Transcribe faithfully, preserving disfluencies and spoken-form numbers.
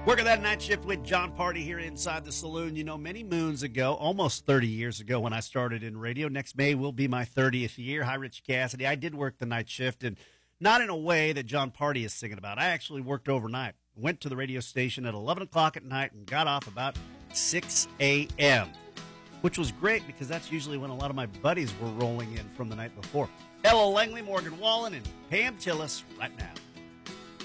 Working that night shift with John Party here inside the saloon. You know, many moons ago, almost thirty years ago when I started in radio. Next May will be my thirtieth year. Hi, Rich Cassidy. I did work the night shift, and not in a way that John Party is singing about. I actually worked overnight. Went to the radio station at eleven o'clock at night and got off about six a.m., which was great because that's usually when a lot of my buddies were rolling in from the night before. Ella Langley, Morgan Wallen, and Pam Tillis right now.